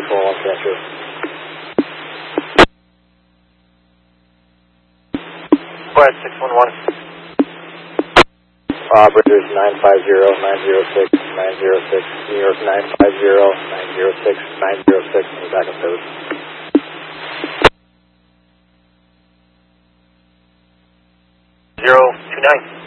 Control 1 Center. Go ahead, 611. Operators 950-906, 906, New York 950-906, 906, and we're back in service. 029.